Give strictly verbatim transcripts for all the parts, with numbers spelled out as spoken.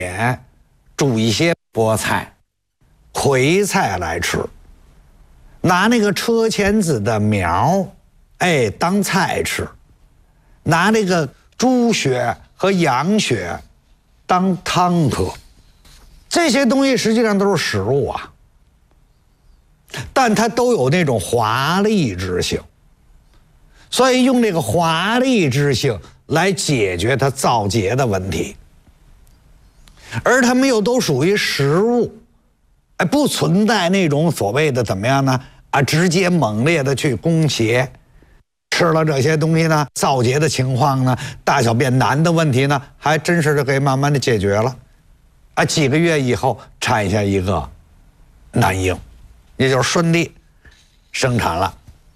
也煮一些菠菜、葵菜来吃，拿那个车前子的苗，哎，当菜吃，拿那个猪血和羊血当汤喝，这些东西实际上都是食物啊，但它都有那种华丽之性，所以用这个华丽之性来解决它燥结的问题，而它们又都属于食物，哎，不存在那种所谓的怎么样呢？啊，直接猛烈的去攻邪，吃了这些东西呢，燥结的情况呢，大小便难的问题呢，还真是就可以慢慢的解决了。啊，几个月以后产下一个男婴，也就是顺利生产了。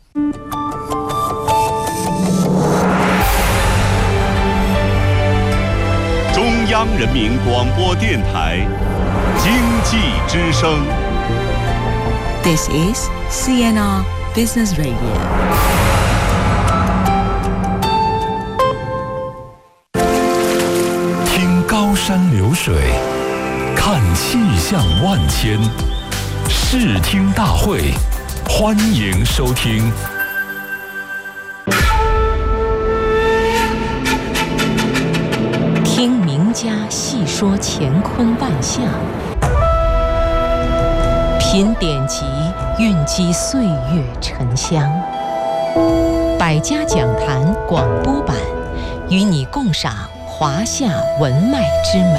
中央人民广播电台经济之声。 This is C N R Business Radio。 听高山流水，看气象万千，视听大会，欢迎收听。 听名家细说乾坤万象，品典籍，蕴积岁月沉香。百家讲坛广播版，与你共赏华夏文脉之美。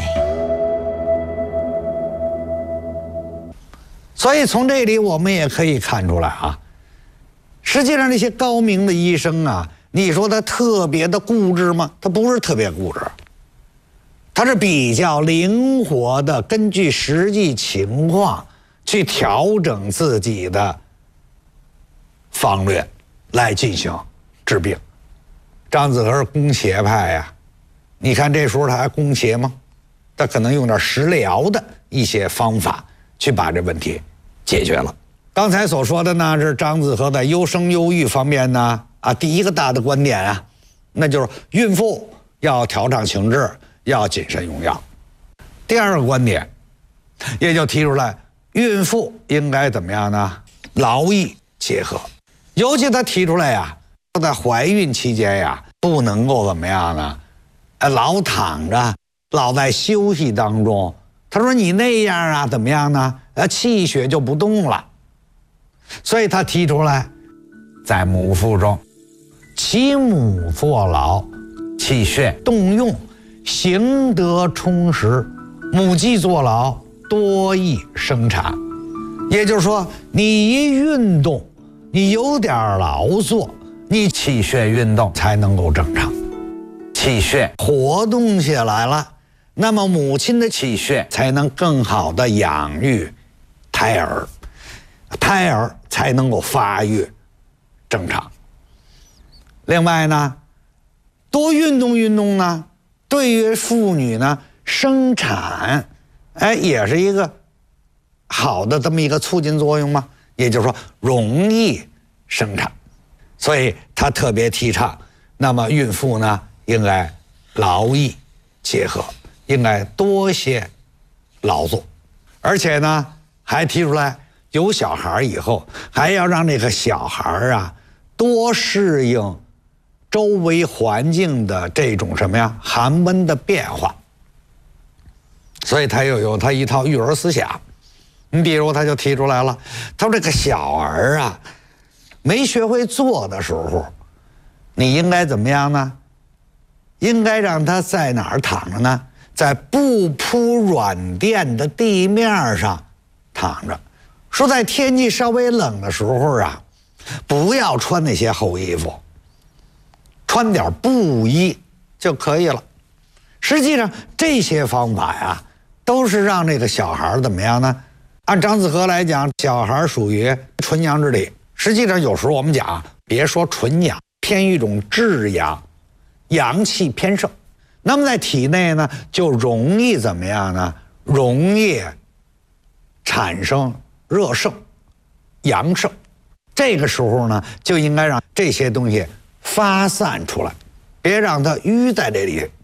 所以从这里我们也可以看出来啊，实际上那些高明的医生啊，你说他特别的固执吗？他不是特别固执，他是比较灵活的，根据实际情况去调整自己的方略来进行治病。张子和是攻邪派呀，你看这时候他还攻邪吗？他可能用点食疗的一些方法去把这问题解决了。刚才所说的呢，是张子和在优生优育方面呢，啊，第一个大的观点啊，那就是孕妇要调畅情志，要谨慎用药。第二个观点，也就提出来，孕妇应该怎么样呢？劳逸结合。尤其他提出来呀，在怀孕期间呀，不能够怎么样呢？呃，老躺着，老在休息当中。他说你那样啊，怎么样呢？呃，气血就不动了。所以他提出来，在母腹中，其母坐牢，气血动用，形得充实，母鸡坐牢，多易生产。也就是说，你一运动，你有点劳作，你气血运动才能够正常，气血活动起来了，那么母亲的气血才能更好的养育胎儿，胎儿才能够发育正常。另外呢，多运动运动呢，对于妇女呢生产，哎，也是一个好的这么一个促进作用嘛，也就是说容易生产。所以他特别提倡，那么孕妇呢应该劳逸结合，应该多些劳作，而且呢还提出来，有小孩以后还要让这个小孩啊多适应周围环境的这种什么呀寒温的变化。所以他又有他一套育儿思想。你比如他就提出来了，他说这个小儿啊没学会坐的时候，你应该怎么样呢？应该让他在哪儿躺着呢？在不铺软垫的地面上躺着。说在天气稍微冷的时候啊，不要穿那些厚衣服，穿点布衣就可以了。实际上这些方法呀，都是让这个小孩怎么样呢？按张子和来讲，小孩属于纯阳之体。实际上有时候我们讲，别说纯阳，偏一种至阳，阳气偏盛。那么在体内呢，就容易怎么样呢？容易产生热盛、阳盛。这个时候呢，就应该让这些东西发散出来，别让它淤在这里，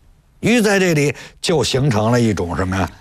于在这里就形成了一种什么呀？